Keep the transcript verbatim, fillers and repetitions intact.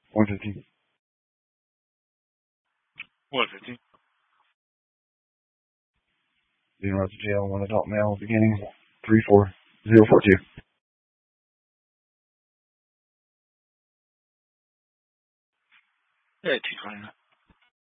one fifteen. one fifteen. Being brought to jail, one adult male, beginning three four zero four two. Yeah, two twenty-nine.